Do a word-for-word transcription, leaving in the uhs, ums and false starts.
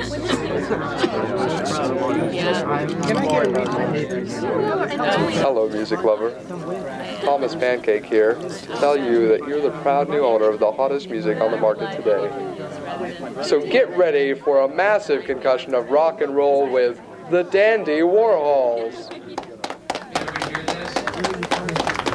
Hello, music lover. Thomas Pancake here to tell you that you're the proud new owner of the hottest music on the market today. So get ready for a massive concussion of rock and roll with the Dandy Warhols.